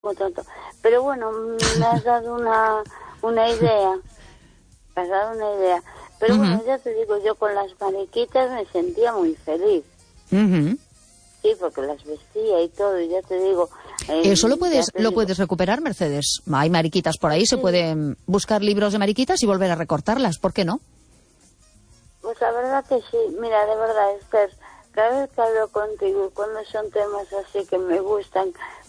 muy tonto. Pero bueno, me has dado una idea. Me has dado una idea. Pero bueno, ya te digo, yo con las mariquitas me sentía muy feliz. Sí, porque las vestía y todo, y ya te digo... Eso lo puedes recuperar, Mercedes. Hay mariquitas por ahí, se pueden buscar libros de mariquitas y volver a recortarlas, ¿por qué no? Pues la verdad que sí. Mira, de verdad, Esther, cada vez que hablo contigo, cuando son temas así que me gustan,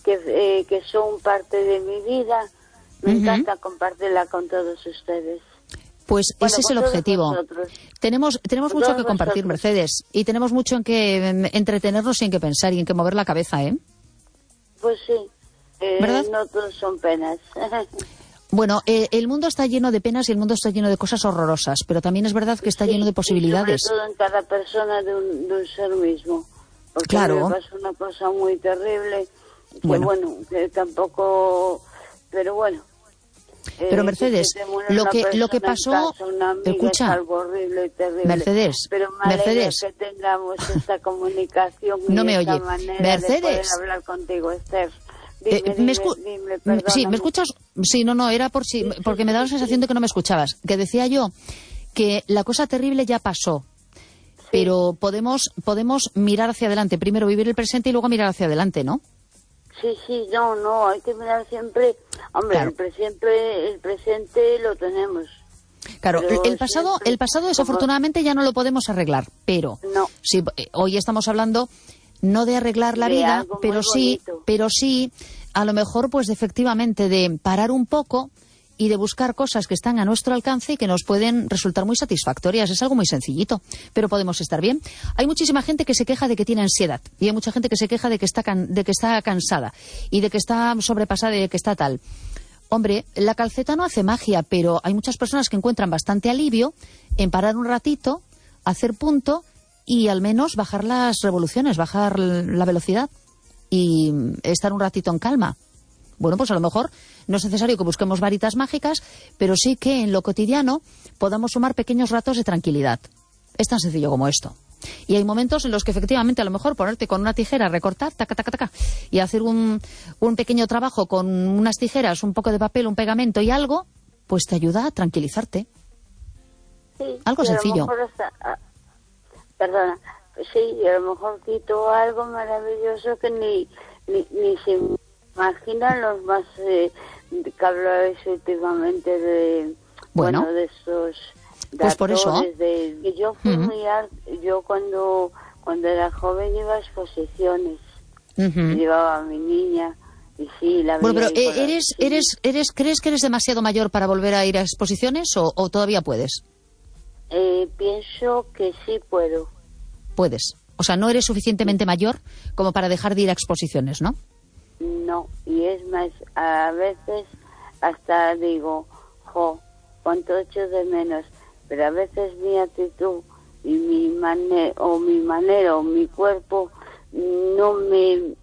que son parte de mi vida, me encanta compartirla con todos ustedes. Pues ese es el objetivo. Tenemos mucho que compartir, Mercedes, y tenemos mucho en que entretenernos y en que pensar y en que mover la cabeza, ¿eh? Pues sí, ¿verdad? No todos son penas. Bueno, el mundo está lleno de penas y el mundo está lleno de cosas horrorosas, pero también es verdad que está lleno de posibilidades. Sobre todo en cada persona de un ser mismo. Porque claro. me pasó una cosa muy terrible, que bueno que tampoco... Pero bueno... Pero Mercedes, lo que pasó, escucha, es algo horrible y terrible. Mercedes, pero Mercedes, que tengamos esta comunicación no y me esta oye, manera Mercedes, de poder hablar contigo, Esther. Dime, sí, ¿me escuchas? Sí, no, era porque me da la sensación de que no me escuchabas. Que decía yo que la cosa terrible ya pasó, pero podemos mirar hacia adelante. Primero vivir el presente y luego mirar hacia adelante, ¿no? Sí, no, hay que mirar siempre. Hombre, claro. el presente lo tenemos. Claro, el pasado desafortunadamente ya no lo podemos arreglar, pero sí, hoy estamos hablando no de arreglar la vida, pero sí, a lo mejor pues efectivamente de parar un poco y de buscar cosas que están a nuestro alcance y que nos pueden resultar muy satisfactorias. Es algo muy sencillito, pero podemos estar bien. Hay muchísima gente que se queja de que tiene ansiedad y hay mucha gente que se queja de que está cansada y de que está sobrepasada y de que está tal. Hombre, la calceta no hace magia, pero hay muchas personas que encuentran bastante alivio en parar un ratito, hacer punto y al menos bajar las revoluciones, bajar la velocidad y estar un ratito en calma. Bueno, pues a lo mejor no es necesario que busquemos varitas mágicas, pero sí que en lo cotidiano podamos sumar pequeños ratos de tranquilidad. Es tan sencillo como esto. Y hay momentos en los que efectivamente a lo mejor ponerte con una tijera, recortar, taca, y hacer un pequeño trabajo con unas tijeras, un poco de papel, un pegamento y algo, pues te ayuda a tranquilizarte. Sí, algo sencillo. Perdona, sí, y a lo mejor quito algo maravilloso que ni se imaginan los más que habláis últimamente de de estos pues por eso que yo fui muy yo cuando era joven iba a exposiciones, llevaba a mi niña y sí la bueno, pero ¿crees que eres demasiado mayor para volver a ir a exposiciones o todavía puedes? Pienso que sí puedo. Puedes, o sea, no eres suficientemente mayor como para dejar de ir a exposiciones, ¿no? No, y es más, a veces hasta digo, cuánto echo de menos, pero a veces mi actitud y mi manera o mi cuerpo no me...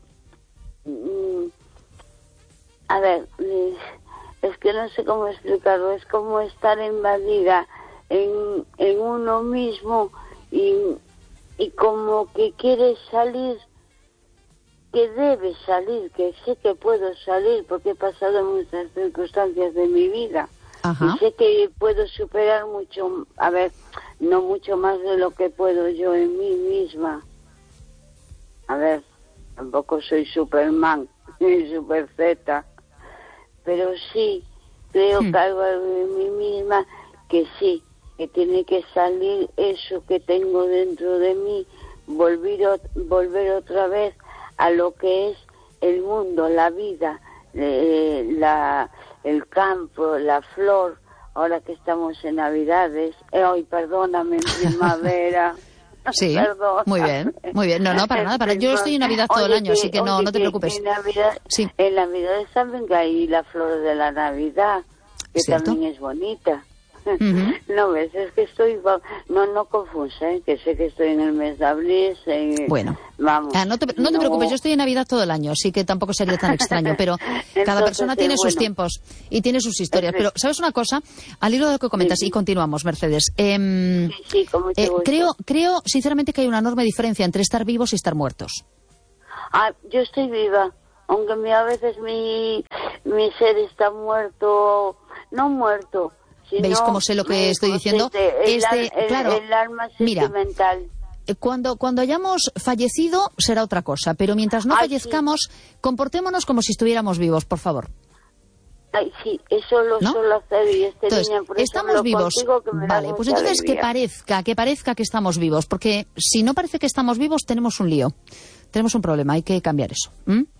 a ver, es que no sé cómo explicarlo, es como estar invadida en uno mismo y como que quieres salir, que debes salir, que sé que puedo salir porque he pasado muchas circunstancias de mi vida. Ajá. Y sé que puedo superar mucho, a ver, no mucho más de lo que puedo yo en mí misma. A ver, tampoco soy Superman ni Super Z, pero sí creo que algo en mí misma que sí, que tiene que salir eso que tengo dentro de mí, volver otra vez a lo que es el mundo, la vida, el campo, la flor, ahora que estamos en Navidades, perdóname, en primavera. Sí, Perdón. muy bien, no, para nada, yo estoy en Navidad todo el año, así que no te preocupes. En Navidad también hay la flor de la Navidad, que ¿cierto? También es bonita. No ves, es que estoy no confusa, que sé que estoy en el mes de abril. Bueno, vamos, no te preocupes, yo estoy en Navidad todo el año, así que tampoco sería tan extraño, pero cada persona tiene sus tiempos y tiene sus historias. Pero, ¿sabes una cosa? Al hilo de lo que comentas, y continuamos, Mercedes, sí, con mucho gusto. creo sinceramente que hay una enorme diferencia entre estar vivos y estar muertos. Yo estoy viva. aunque a veces mi ser está muerto, no muerto, sino... ¿Veis cómo sé lo que estoy diciendo? Claro, el alma sentimental. Mira, cuando hayamos fallecido será otra cosa, pero mientras no fallezcamos, comportémonos como si estuviéramos vivos, por favor. Ay, sí, eso lo suelo hacer y entonces, niña, por estamos vivos. Vale, pues entonces alegría. que parezca que estamos vivos, porque si no parece que estamos vivos, tenemos un lío, tenemos un problema, hay que cambiar eso.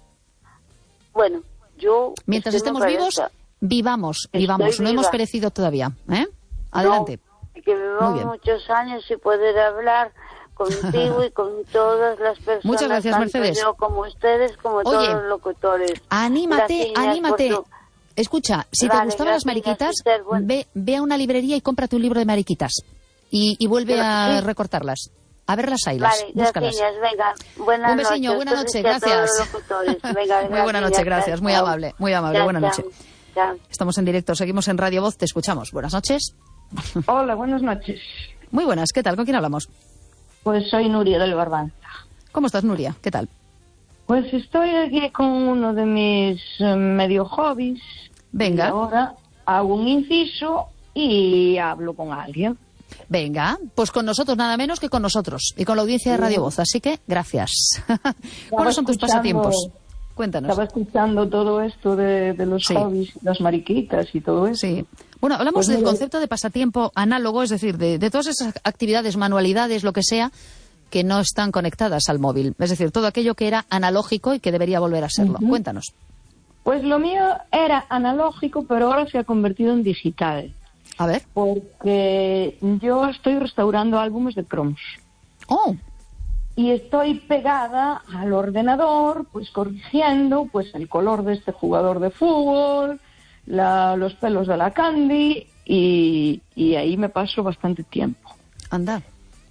Bueno, yo... Mientras estemos vivos, vivamos, no hemos perecido todavía. Adelante. No, que vivamos muchos años y poder hablar contigo y con todas las personas. Muchas gracias, Mercedes. Yo, como ustedes, como todos los locutores. Anímate. Escucha, si te gustaban las mariquitas, ve a una librería y cómprate un libro de mariquitas. Y vuelve a recortarlas. A ver las ailas, búscalas. Venga, buenas un besiño, buena noche, gracias. Venga, muy buena noche, gracias, muy amable, buena noche. Chao. Estamos en directo, seguimos en Radio Voz, te escuchamos. Buenas noches. Hola, buenas noches. Muy buenas, ¿qué tal? ¿Con quién hablamos? Pues soy Nuria del Barbanza. ¿Cómo estás, Nuria? ¿Qué tal? Pues estoy aquí con uno de mis medio hobbies. Venga. Y ahora hago un inciso y hablo con alguien. Venga, pues con nosotros, nada menos que con nosotros y con la audiencia de Radio Voz, así que gracias. ¿Cuáles son tus pasatiempos? Cuéntanos. Estaba escuchando todo esto de los hobbies, las mariquitas y todo eso. Sí. Bueno, hablamos del concepto de pasatiempo análogo, es decir, de todas esas actividades, manualidades, lo que sea, que no están conectadas al móvil. Es decir, todo aquello que era analógico y que debería volver a serlo. Cuéntanos. Pues lo mío era analógico, pero ahora se ha convertido en digital. A ver. Porque yo estoy restaurando álbumes de cromos. Oh. Y estoy pegada al ordenador, pues corrigiendo pues el color de este jugador de fútbol, los pelos de la Candy, y ahí me paso bastante tiempo. Anda.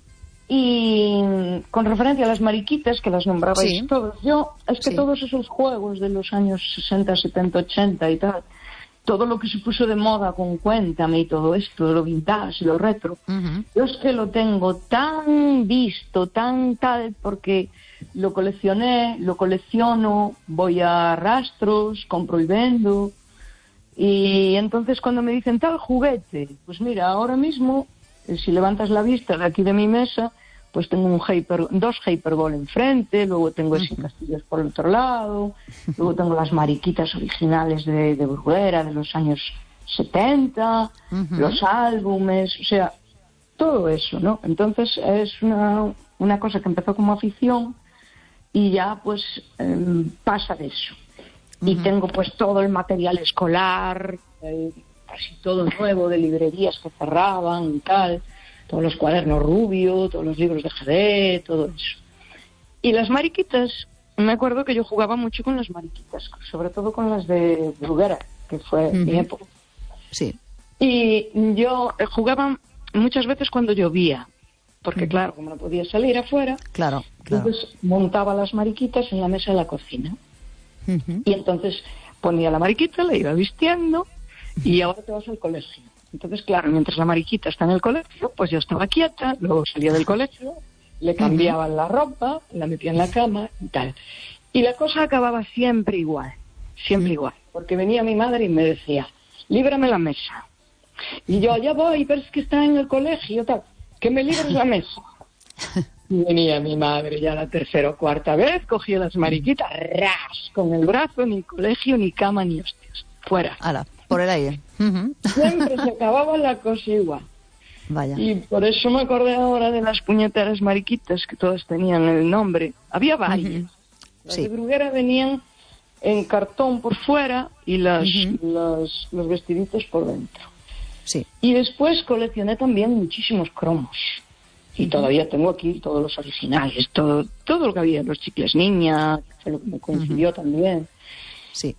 Y con referencia a las mariquitas, que las nombrabais todos, es que todos esos juegos de los años 60, 70, 80 y tal, todo lo que se puso de moda con Cuéntame y todo esto, lo vintage, lo retro, yo es que lo tengo tan visto, tan tal, porque lo coleccioné, lo colecciono, voy a rastros, compro y vendo, y entonces cuando me dicen tal juguete, pues mira, ahora mismo, si levantas la vista de aquí de mi mesa, pues tengo dos Hyperball enfrente, luego tengo ese castillos por el otro lado, luego tengo las mariquitas originales de Bruguera de los años 70, los álbumes, o sea, todo eso, ¿no? Entonces es una cosa que empezó como afición y ya pues pasa de eso. Y tengo pues todo el material escolar, casi todo nuevo de librerías que cerraban y tal, todos los cuadernos Rubio, todos los libros de ajedrez, todo eso. Y las mariquitas, me acuerdo que yo jugaba mucho con las mariquitas, sobre todo con las de Bruguera, que fue mi época. Sí. Y yo jugaba muchas veces cuando llovía, porque claro, como no podía salir afuera, entonces montaba las mariquitas en la mesa de la cocina. Y entonces ponía la mariquita, la iba vistiendo, y ahora te vas al colegio. Entonces, claro, mientras la mariquita está en el colegio, pues yo estaba quieta, luego salía del colegio, le cambiaban la ropa, la metía en la cama y tal. Y la cosa acababa siempre igual, porque venía mi madre y me decía, líbrame la mesa. Y yo, ya voy, pero es que está en el colegio, tal, que me libres la mesa. Y venía mi madre ya la tercera o cuarta vez, cogía las mariquitas, ras, con el brazo, ni colegio, ni cama, ni hostias, fuera. Ala. Por el aire. Siempre se acababa la cosa igual. Vaya. Y por eso me acordé ahora de las puñeteras mariquitas, que todas tenían el nombre. Había varias. Las de Bruguera venían en cartón por fuera y los vestiditos por dentro. Sí. Y después coleccioné también muchísimos cromos. Y todavía tengo aquí todos los originales, todo lo que había, los chicles niña, que fue lo que me coincidió también. Sí.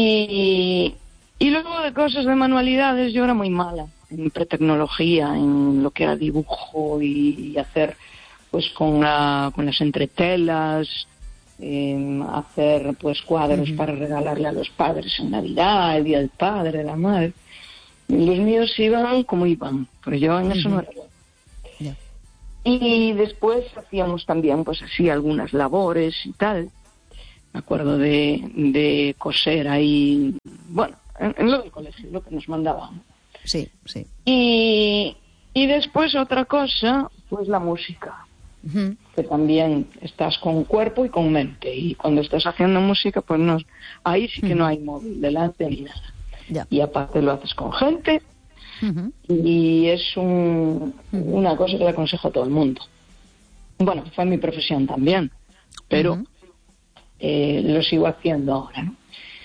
Y luego de cosas de manualidades, yo era muy mala en pretecnología, en lo que era dibujo y hacer pues con las entretelas, hacer pues cuadros para regalarle a los padres en Navidad, el Día del Padre, la Madre. Y los míos iban como iban, pero yo en eso no era bueno. Yeah. Y después hacíamos también pues así algunas labores y tal. me acuerdo de coser ahí, bueno, en lo del colegio, lo que nos mandaban. Sí, sí. Y después otra cosa, pues la música. Uh-huh. Que también estás con cuerpo y con mente. Y cuando estás haciendo música, pues no, ahí sí que no hay móvil delante ni nada. Ya. Y aparte lo haces con gente. Uh-huh. Y es una cosa que le aconsejo a todo el mundo. Bueno, fue mi profesión también, pero uh-huh. Lo sigo haciendo ahora, ¿no?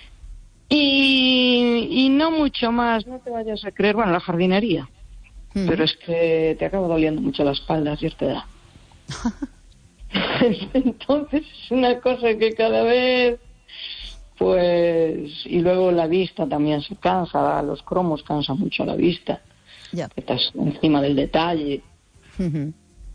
Y no mucho más, no te vayas a creer, bueno, la jardinería. Uh-huh. Pero es que te acaba doliendo mucho la espalda a cierta edad. Entonces es una cosa que cada vez, pues, y luego la vista también se cansa, los cromos cansan mucho la vista. Yeah. Estás encima del detalle. Uh-huh.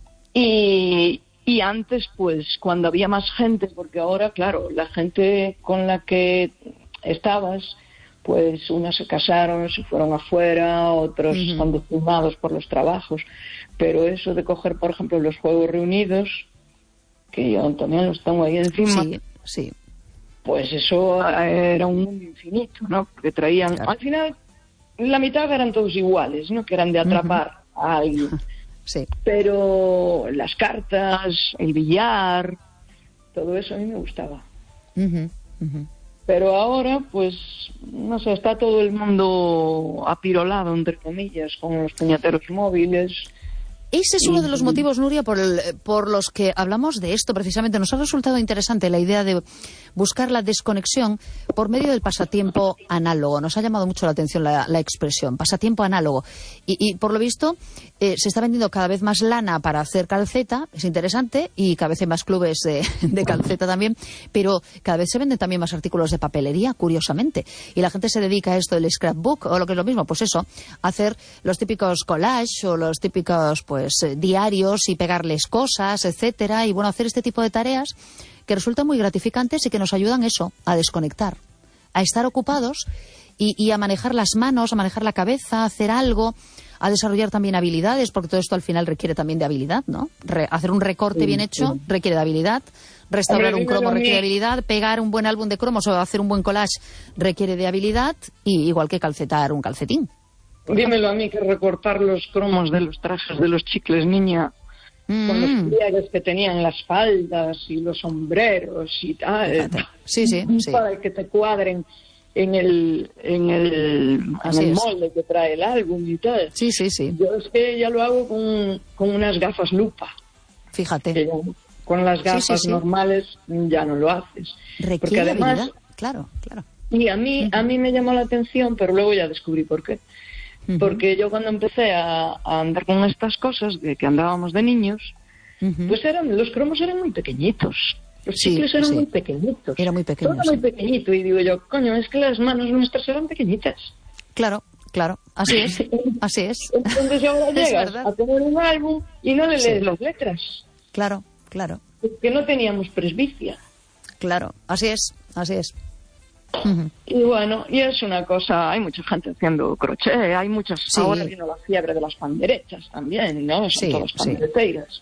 Y antes, pues, cuando había más gente, porque ahora, claro, la gente con la que estabas, pues unas se casaron, se fueron afuera, otros uh-huh. están destintados por los trabajos, pero eso de coger, por ejemplo, los Juegos Reunidos, que yo también los tengo ahí encima, sí, sí. Pues eso era un mundo infinito, ¿no? Porque traían, claro. Al final, la mitad eran todos iguales, ¿no? Que eran de atrapar uh-huh. a alguien. Sí. Pero las cartas, el billar, todo eso a mí me gustaba. Uh-huh. Uh-huh. Pero ahora, pues, no sé, está todo el mundo apirolado, entre comillas, con los puñeteros móviles. Ese es uno de los motivos, Nuria, por los que hablamos de esto precisamente. Nos ha resultado interesante la idea de buscar la desconexión por medio del pasatiempo análogo. Nos ha llamado mucho la atención la expresión, pasatiempo análogo. Y por lo visto, se está vendiendo cada vez más lana para hacer calceta, es interesante, y cada vez hay más clubes de calceta también, pero cada vez se venden también más artículos de papelería, curiosamente. Y la gente se dedica a esto del scrapbook, o lo que es lo mismo, pues eso, hacer los típicos collages o los típicos, pues, diarios y pegarles cosas, etcétera, y bueno, hacer este tipo de tareas que resultan muy gratificantes y que nos ayudan eso, a desconectar, a estar ocupados y a manejar las manos, a manejar la cabeza, a hacer algo, a desarrollar también habilidades, porque todo esto al final requiere también de habilidad, ¿no? Hacer un recorte bien hecho requiere de habilidad, restaurar un cromo requiere de habilidad, pegar un buen álbum de cromos o hacer un buen collage requiere de habilidad, y igual que calcetar un calcetín. Dímelo a mí, que recortar los cromos de los trajes de los chicles, niña, con los pliegues que tenían las faldas y los sombreros y tal. Sí. Para que te cuadren en el molde que trae el álbum y tal. Sí. Yo es que ya lo hago con unas gafas lupa. Fíjate. Que con las gafas normales ya no lo haces. Requiere porque además, habilidad. Claro. Y a mí me llamó la atención, pero luego ya descubrí por qué. Porque yo cuando empecé a andar con estas cosas, de que andábamos de niños, pues los cromos eran muy pequeñitos. Los chicles eran muy pequeñitos. Era muy pequeño. Todo muy pequeñito. Y digo yo, coño, es que las manos nuestras eran pequeñitas. Claro. Así es. Entonces ahora llegas a tener un álbum y no le lees las letras. Claro. Porque no teníamos presbicia. Claro, así es. Y bueno, y es una cosa, hay mucha gente haciendo crochet, hay muchas, ahora vino la fiebre de las panderechas también, ¿no? Son todas pandereteiras.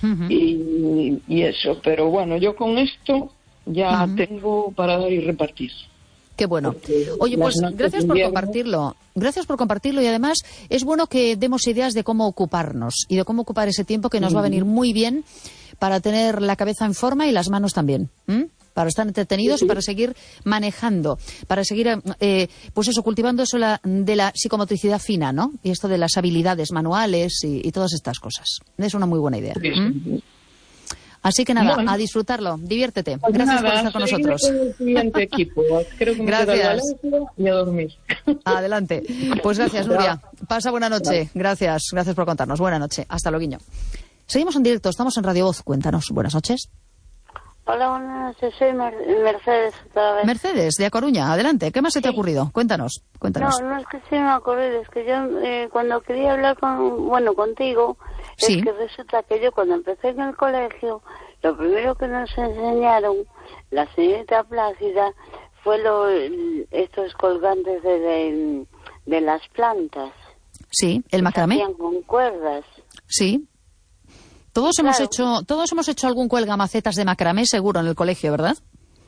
Y eso, pero bueno, yo con esto ya tengo para dar y repartir. Qué bueno. Oye, pues gracias por compartirlo. Gracias por compartirlo, y además es bueno que demos ideas de cómo ocuparnos y de cómo ocupar ese tiempo, que nos va a venir muy bien para tener la cabeza en forma y las manos también. Para estar entretenidos y para seguir manejando, para seguir, pues eso, cultivando eso de la psicomotricidad fina, ¿no? Y esto de las habilidades manuales y todas estas cosas. Es una muy buena idea. Así que nada, a disfrutarlo, diviértete. Pues gracias por estar con nosotros. Con el siguiente equipo. Creo que me gracias. Y a dormir. Adelante. Pues gracias, Nuria. Pasa buena noche. Gracias por contarnos. Buena noche. Hasta luego. Seguimos en directo, estamos en Radio Voz. Cuéntanos. Buenas noches. Hola, buenas noches, soy Mercedes otra vez. Mercedes, de A Coruña, adelante. ¿Qué más se te ha ocurrido? Cuéntanos. No es que se me ha ocurrido, es que yo cuando quería hablar contigo, es que resulta que yo cuando empecé en el colegio, lo primero que nos enseñaron, la señorita Plácida, fue estos colgantes de las plantas. Sí, el macramé. Se hacían con cuerdas. Sí. Todos hemos hecho algún cuelgamacetas de macramé seguro en el colegio, ¿verdad?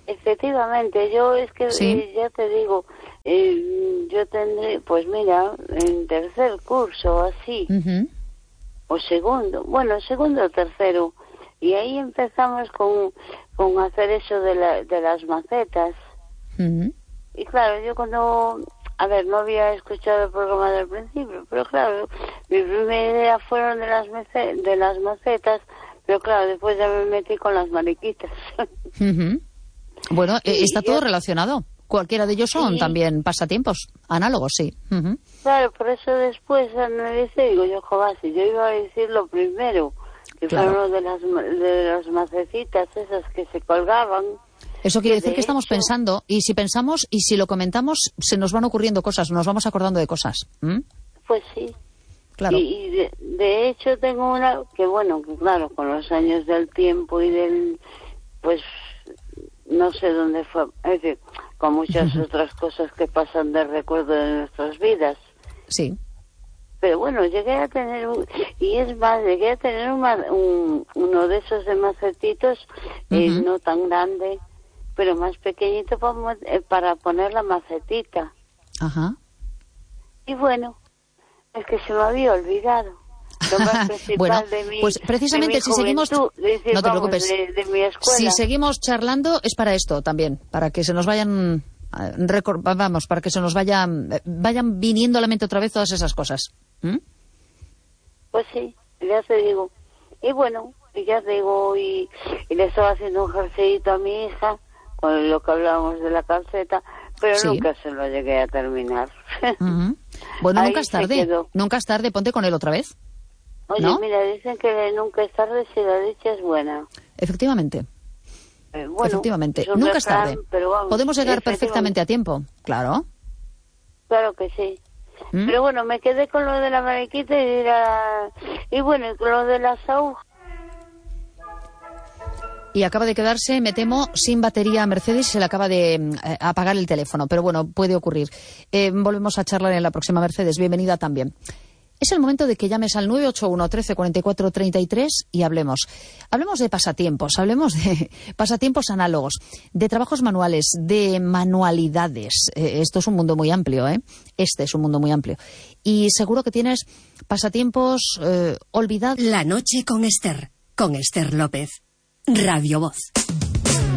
Efectivamente, yo es que ya te digo, yo tendré, pues mira, en tercer curso, así, o segundo o tercero, y ahí empezamos con hacer eso de las macetas. Y claro, yo cuando, no había escuchado el programa del principio, pero claro, mi primera idea fueron de las macetas, pero claro, después ya me metí con las mariquitas. Bueno, está todo relacionado. Cualquiera de ellos son también pasatiempos análogos, sí. Claro, por eso después me digo yo, joder, si yo iba a decir lo primero, que fueron de las macetitas esas que se colgaban. Eso quiere decir que estamos pensando, y si pensamos y si lo comentamos, se nos van ocurriendo cosas, nos vamos acordando de cosas. Pues sí. Claro. Y de hecho tengo una que, bueno, que claro, con los años del tiempo y pues no sé dónde fue, es decir, con muchas otras cosas que pasan de recuerdo de nuestras vidas. Sí. Pero bueno, llegué a tener uno de esos de macetitos, no tan grande, pero más pequeñito para poner la macetita. Ajá. Y bueno, es que se me había olvidado. Lo más principal bueno, pues precisamente si seguimos, no te preocupes, de mi escuela. Si seguimos charlando es para esto también, para que se nos vayan para que se nos vayan viniendo a la mente otra vez todas esas cosas. Pues sí, ya te digo. Y bueno, ya te digo, y le estaba haciendo un jerseyito a mi hija con lo que hablábamos de la calceta, pero nunca se lo llegué a terminar. Bueno, nunca es tarde, ponte con él otra vez. Oye, ¿no? Mira, dicen que nunca es tarde si la dicha es buena. Efectivamente. Bueno, efectivamente, nunca es tarde. Pero vamos, podemos llegar perfectamente a tiempo, claro. Claro que sí. Pero bueno, me quedé con lo de la mariquita y bueno, con lo de las agujas. Y acaba de quedarse, me temo, sin batería a Mercedes y se le acaba de apagar el teléfono. Pero bueno, puede ocurrir. Volvemos a charlar en la próxima, Mercedes. Bienvenida también. Es el momento de que llames al 981 13 44 33 y hablemos. Hablemos de pasatiempos, hablemos de pasatiempos análogos, de trabajos manuales, de manualidades. Esto es un mundo muy amplio, ¿eh? Este es un mundo muy amplio. Y seguro que tienes pasatiempos olvidados. La noche con Esther López. Radio Voz.